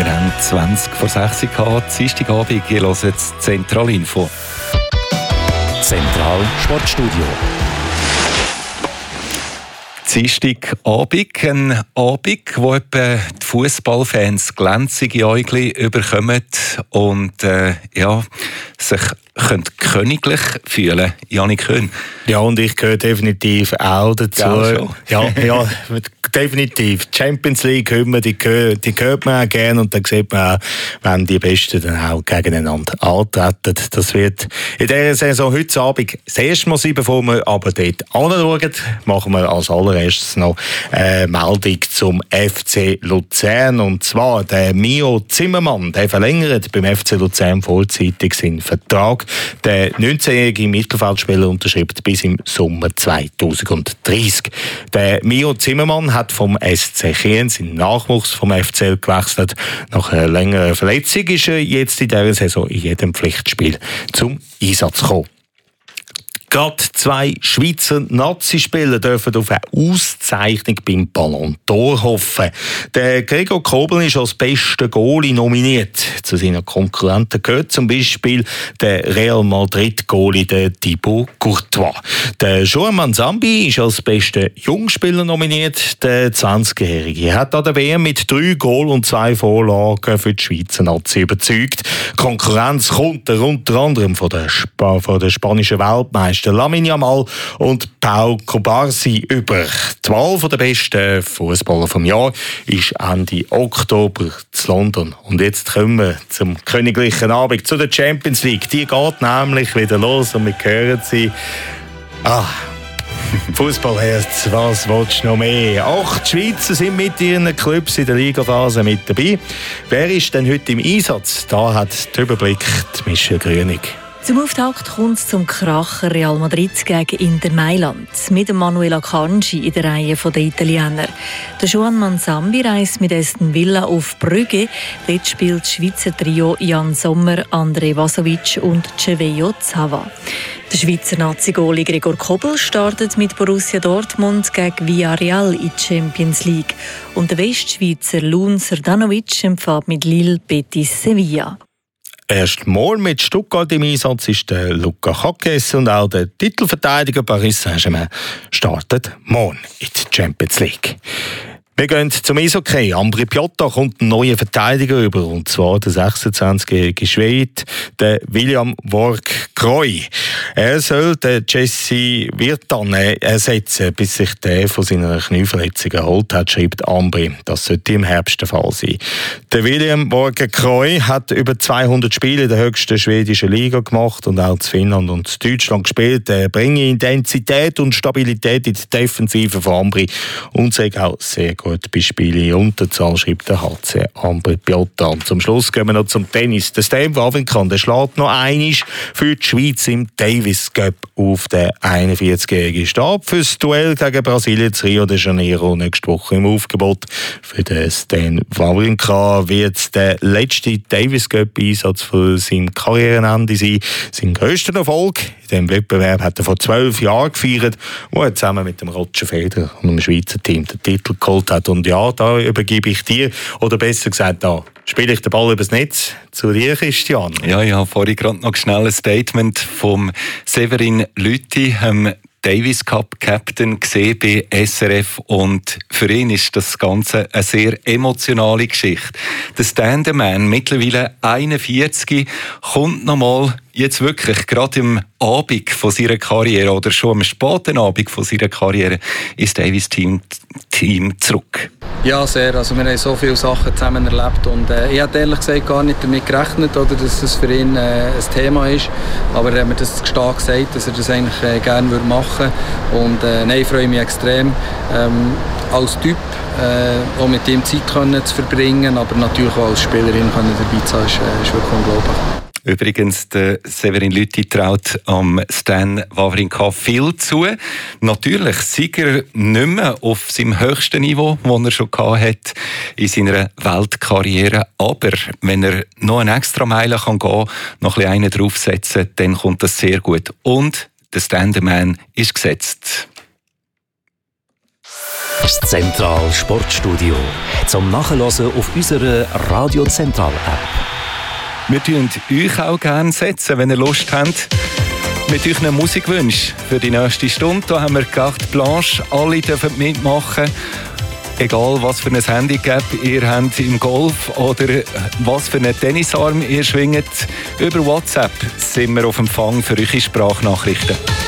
Wir haben 20 vor 6 gehabt, Dienstagabend, ihr hört das Zentralinfo. Zentral Sportstudio. Dienstagabend, ein Abend, wo etwa die Fußballfans glänzige Äugel bekommen und sich königlich fühlen. Janik Köhn. Ja, und ich gehöre definitiv auch dazu. Ja, definitiv. Die Champions League die hört man auch gerne und dann sieht man auch, wenn die Besten dann auch gegeneinander antreten. Das wird in dieser Saison heute Abend das erste Mal sein, bevor wir aber dort anschauen, machen wir als allererstes noch eine Meldung zum FC Luzern. Und zwar der Mio Zimmermann, der verlängert beim FC Luzern vollzeitig seinen Vertrag. Der 19-jährige Mittelfeldspieler unterschreibt bis im Sommer 2030. Der Mio Zimmermann hat vom SC Kriens in den Nachwuchs vom FCL gewechselt. Nach einer längeren Verletzung ist er jetzt in dieser Saison in jedem Pflichtspiel zum Einsatz gekommen. Gerade 2 Schweizer Nazi-Spieler dürfen auf eine Auszeichnung beim Ballon d'Or hoffen. Der Gregor Kobel ist als bester Goalie nominiert. Zu seinen Konkurrenten gehört zum Beispiel der Real Madrid-Goalie Thibaut Courtois. Der Joan Manzambi ist als bester Jungspieler nominiert. Der 20-Jährige hat an der WM mit 3 Goal und 2 Vorlagen für die Schweizer Nazi überzeugt. Konkurrenz kommt unter anderem von der spanischen Weltmeister Lamine Yamal und Pau Cubarsí über. Die Wahl der besten Fußballer vom Jahr ist Ende Oktober zu London. Und jetzt kommen wir zum königlichen Abend, zu der Champions League. Die geht nämlich wieder los und wir hören sie. Fußballherz, was willst du noch mehr? 8 Schweizer sind mit ihren Clubs in der Ligaphase mit dabei. Wer ist denn heute im Einsatz? Da hat den Überblick die Michelle Grünig. Zum Auftakt kommt es zum Kracher Real Madrid gegen Inter Mailand. Mit dem Manuel Akanji in der Reihe der Italiener. Der Joan Manzambi reist mit Aston Villa auf Brügge. Dort spielt das Schweizer Trio Jan Sommer, André Vasovic und Cevejo Zava. Der Schweizer Nazi-Goalie Gregor Kobel startet mit Borussia Dortmund gegen Villarreal in die Champions League. Und der Westschweizer Lun Srdanovic empfängt mit Lille Betis Sevilla. Erst morgen mit Stuttgart im Einsatz ist der Luka Hacques und auch der Titelverteidiger Paris Saint-Germain startet morgen in die Champions League. Wir gehen zum Eishockey. Ambri Piotta kommt einen neuen Verteidiger über, und zwar der 26-jährige Schwede, der William Work-Kroy. Er soll den Jesse Virtan ersetzen, bis sich der von seiner Knieverletzung erholt hat, schreibt Ambri. Das sollte im Herbst der Fall sein. Der William Work-Kroy hat über 200 Spiele in der höchsten schwedischen Liga gemacht und auch zu Finnland und zu Deutschland gespielt. Er bringe Intensität und Stabilität in die Defensive von Ambri und sei auch sehr gut bei Spielen in Unterzahl, schreibt der HC Ambri Piotta. Und zum Schluss gehen wir noch zum Tennis. Der Stan Wawrinka, der schlägt noch einmal für die Schweiz im Davis Cup auf. Der 41-jährige Stab fürs Duell gegen Brasilien zu Rio de Janeiro nächste Woche im Aufgebot. Für den Stan Wawrinka wird der letzte Davis Cup Einsatz für sein Karrierenende sein. Sein grösster Erfolg in diesem Wettbewerb hat er vor 12 Jahren gefeiert, wo er zusammen mit dem Roger Federer und dem Schweizer Team den Titel geholt hat. Und ja, da übergebe ich dir, oder besser gesagt, da spiele ich den Ball übers Netz zu dir, Christian. Ja, ich habe vorhin gerade noch schnell ein Statement vom Severin Lüthi, Davis Cup Captain gesehen bei SRF, und für ihn ist das Ganze eine sehr emotionale Geschichte. Der Stand-Man, mittlerweile 41, kommt nochmal jetzt wirklich gerade im Abend von seiner Karriere oder schon am späten Abend von seiner Karriere ins Davis-Team zurück. Ja, sehr. Also wir haben so viele Sachen zusammen erlebt und ich habe ehrlich gesagt gar nicht damit gerechnet, oder, dass das für ihn ein Thema ist. Aber er hat mir das stark gesagt, dass er das eigentlich gerne machen würde. Und nein, ich freue mich extrem, als Typ auch mit ihm Zeit zu verbringen, aber natürlich auch als Spielerin dabei zu sein, ist wirklich unglaublich. Übrigens, der Severin Lüthi traut am Stan Wawrinka viel zu. Natürlich sei er nicht mehr auf seinem höchsten Niveau, das er schon hatte in seiner Weltkarriere. Aber wenn er noch eine extra Meile gehen kann, noch ein bisschen einen draufsetzen, dann kommt das sehr gut. Und der Stand-Man ist gesetzt. Das Zentral Sportstudio. Zum Nachhören auf unserer Radio Zentral App. Wir setzen euch auch gerne setzen, wenn ihr Lust habt, mit euren Musikwünschen für die nächste Stunde. Da haben wir Carte Blanche, alle dürfen mitmachen. Egal, was für ein Handicap ihr habt im Golf oder was für einen Tennisarm ihr schwingt, über WhatsApp sind wir auf Empfang für eure Sprachnachrichten.